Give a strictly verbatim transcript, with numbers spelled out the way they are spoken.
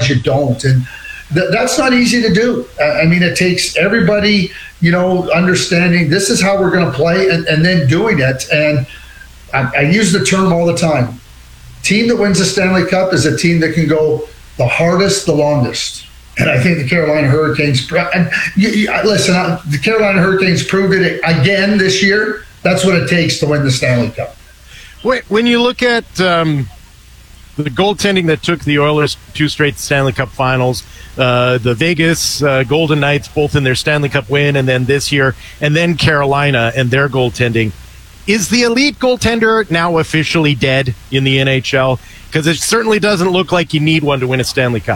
sometimes you don't. And th- that's not easy to do. I mean, it takes everybody, you know, understanding this is how we're going to play and, and then doing it. And I, I use the term all the time. Team that wins the Stanley Cup is a team that can go the hardest, the longest. And I think the Carolina Hurricanes, and you, you, listen, the Carolina Hurricanes proved it again this year. That's what it takes to win the Stanley Cup. When you look at um, the goaltending that took the Oilers two straight Stanley Cup finals, uh, the Vegas uh, Golden Knights, both in their Stanley Cup win, and then this year, and then Carolina and their goaltending, is the elite goaltender now officially dead in the N H L? Because it certainly doesn't look like you need one to win a Stanley Cup.